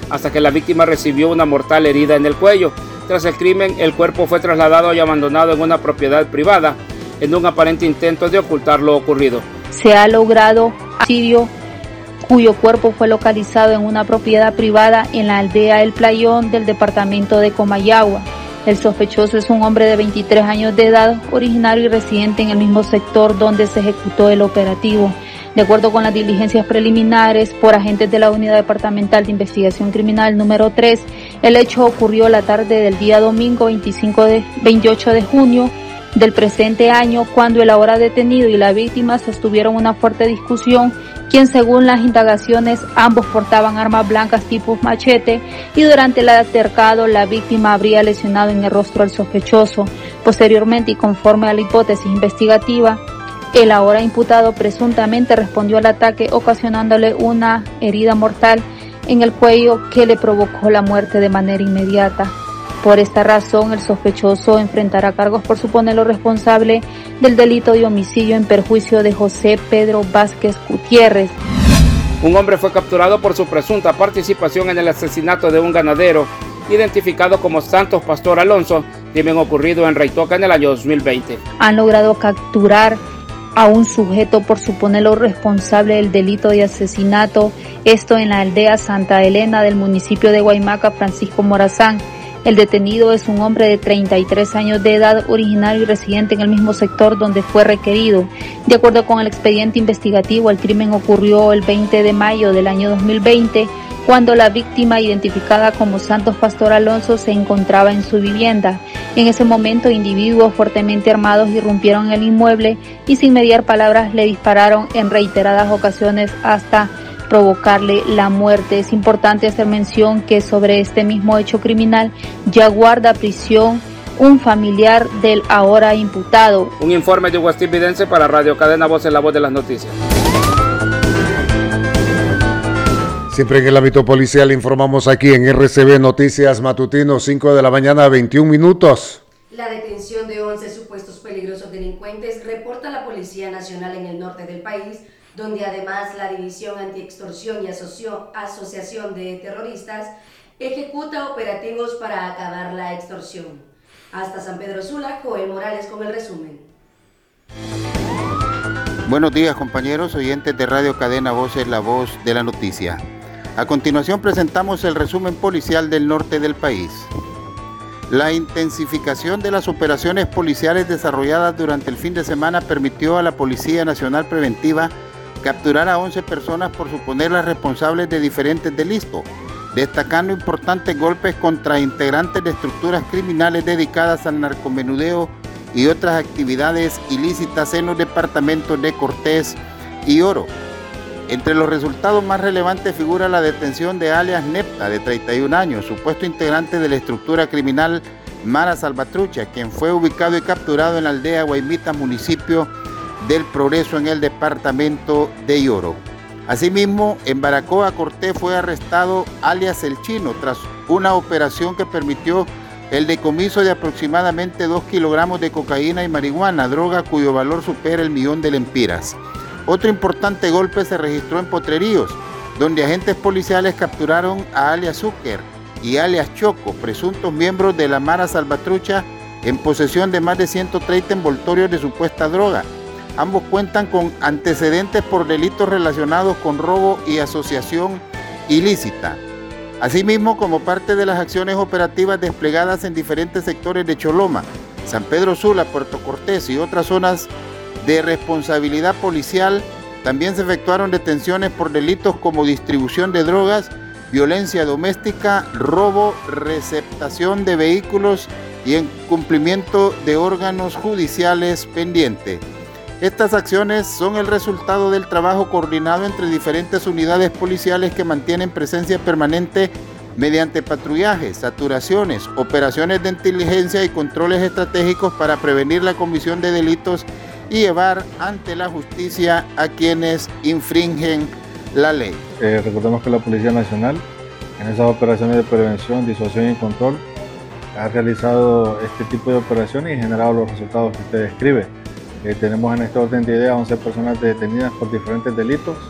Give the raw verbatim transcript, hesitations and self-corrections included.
hasta que la víctima recibió una mortal herida en el cuello. Tras el crimen, el cuerpo fue trasladado y abandonado en una propiedad privada, en un aparente intento de ocultar lo ocurrido. Se ha logrado homicidio cuyo cuerpo fue localizado en una propiedad privada en la aldea El Playón del departamento de Comayagua. El sospechoso es un hombre de veintitrés años de edad, originario y residente en el mismo sector donde se ejecutó el operativo. De acuerdo con las diligencias preliminares por agentes de la Unidad Departamental de Investigación Criminal número tres, el hecho ocurrió la tarde del día domingo veintiocho de junio del presente año, cuando el ahora detenido y la víctima sostuvieron una fuerte discusión, quien según las indagaciones ambos portaban armas blancas tipo machete, y durante el altercado la víctima habría lesionado en el rostro al sospechoso. Posteriormente, y conforme a la hipótesis investigativa, el ahora imputado presuntamente respondió al ataque ocasionándole una herida mortal en el cuello que le provocó la muerte de manera inmediata. Por esta razón, el sospechoso enfrentará cargos por suponerlo responsable del delito de homicidio en perjuicio de José Pedro Vázquez Gutiérrez. Un hombre fue capturado por su presunta participación en el asesinato de un ganadero, identificado como Santos Pastor Alonso, crimen ocurrido en Reitoca en el año dos mil veinte. Han logrado capturar a un sujeto por suponerlo responsable del delito de asesinato, esto en la aldea Santa Elena del municipio de Guaymaca, Francisco Morazán. El detenido es un hombre de treinta y tres años de edad, originario y residente en el mismo sector donde fue requerido. De acuerdo con el expediente investigativo, el crimen ocurrió el veinte de mayo del año dos mil veinte, cuando la víctima, identificada como Santos Pastor Alonso, se encontraba en su vivienda. En ese momento, individuos fuertemente armados irrumpieron en el inmueble y sin mediar palabras le dispararon en reiteradas ocasiones hasta provocarle la muerte. Es importante hacer mención que sobre este mismo hecho criminal ya guarda prisión un familiar del ahora imputado. Un informe de Westin Vidente para Radio Cadena Voces, la voz de las noticias. Siempre en el ámbito policial informamos aquí en R C B Noticias Matutino, cinco de la mañana, veintiún minutos. La detención de once supuestos peligrosos delincuentes reporta la Policía Nacional en el norte del país, donde además la División Antiextorsión y Asocio- Asociación de Terroristas ejecuta operativos para acabar la extorsión. Hasta San Pedro Sula, Joel Morales con el resumen. Buenos días, compañeros oyentes de Radio Cadena Voces, la voz de la noticia. A continuación presentamos el resumen policial del norte del país. La intensificación de las operaciones policiales desarrolladas durante el fin de semana permitió a la Policía Nacional Preventiva capturar a once personas por suponerlas responsables de diferentes delitos, destacando importantes golpes contra integrantes de estructuras criminales dedicadas al narcomenudeo y otras actividades ilícitas en los departamentos de Cortés y Oro. Entre los resultados más relevantes figura la detención de alias Nepta, de treinta y un años, supuesto integrante de la estructura criminal Mara Salvatrucha, quien fue ubicado y capturado en la aldea Guaymita, municipio del Progreso, en el departamento de Oro. Asimismo, en Baracoa, Cortés, fue arrestado alias El Chino tras una operación que permitió el decomiso de aproximadamente dos kilogramos de cocaína y marihuana, droga cuyo valor supera el millón de lempiras. Otro importante golpe se registró en Potreríos, donde agentes policiales capturaron a alias Zucker y alias Choco, presuntos miembros de la Mara Salvatrucha, en posesión de más de ciento treinta envoltorios de supuesta droga. Ambos cuentan con antecedentes por delitos relacionados con robo y asociación ilícita. Asimismo, como parte de las acciones operativas desplegadas en diferentes sectores de Choloma, San Pedro Sula, Puerto Cortés y otras zonas de responsabilidad policial, también se efectuaron detenciones por delitos como distribución de drogas, violencia doméstica, robo, receptación de vehículos y incumplimiento de órganos judiciales pendientes. Estas acciones son el resultado del trabajo coordinado entre diferentes unidades policiales que mantienen presencia permanente mediante patrullajes, saturaciones, operaciones de inteligencia y controles estratégicos para prevenir la comisión de delitos y llevar ante la justicia a quienes infringen la ley. Eh, recordemos que la Policía Nacional, en esas operaciones de prevención, disuasión y control, ha realizado este tipo de operaciones y generado los resultados que usted describe. Eh, tenemos en este orden de idea once personas detenidas por diferentes delitos.